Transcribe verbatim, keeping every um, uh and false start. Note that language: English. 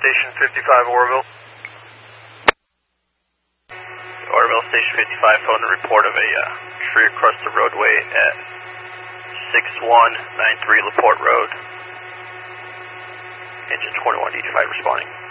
Station fifty-five, Oroville. Oroville Station fifty-five, phone the report of a uh, tree across the roadway at six one nine three LaPorte Road. Engine twenty-one eighty-five responding.